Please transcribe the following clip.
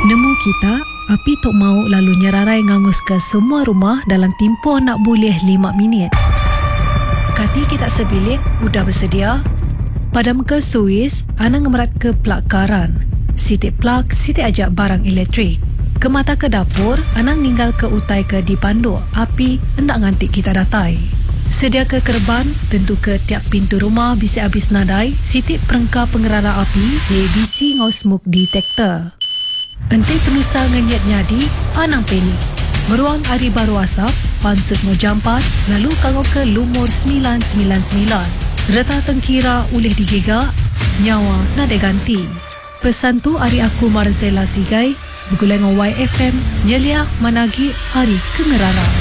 Nemu kita, api tok mau lalu nyerarai ngangus ke semua rumah dalam tempoh nak boleh 5 minit. Kati kita sebilik, udah bersedia? Padam ke Suis, anang ngemerat ke plug karan. Sitik plug, sitik ajak barang elektrik. Ke mata ke dapur, anang ninggal ke utai ke dipandu. Api, hendak ngantik kita datai. Sedia ke kerban, tentu ke tiap pintu rumah bisa habis nadai. Sitik perengkah pengerara api, ABC ngau smoke detector. Enti penusa ngenyat nyadi, anang penik. Meruang hari baru asap, pansut mau jampat, lalu kangau ke lumur 999. Reta tengkira ulih digigak, nyawa nada ganti. Pesan tu hari aku Marzela Sigai, bergulai dengan YFM, nyelia managi hari kengerara.